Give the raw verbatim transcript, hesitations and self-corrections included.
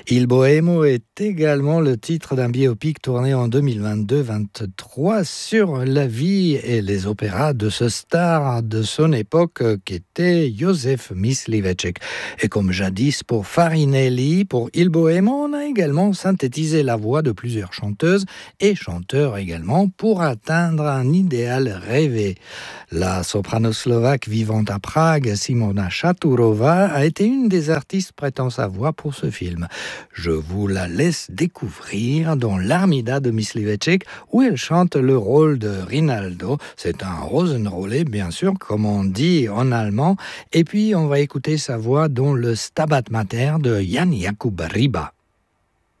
Il Bohemo est également le titre d'un biopic tourné en deux mille vingt-deux vingt-trois sur la vie et les opéras de ce star de son époque qu'était Józef Mysliveček. Et comme jadis pour Farinelli, pour Il Bohemo, on a également synthétisé la voix de plusieurs chanteuses et chanteurs également pour atteindre un idéal rêvé. La soprano slovaque vivant à Prague, Simona Chaturova, a été une des artistes prêtant sa voix pour ce film. Je vous la laisse découvrir dans l'Armida de Mysliveček, où elle chante le rôle de Rinaldo. C'est un Rosenrolle, bien sûr, comme on dit en allemand. Et puis, on va écouter sa voix dans le Stabat Mater de Jan Jakub Ryba.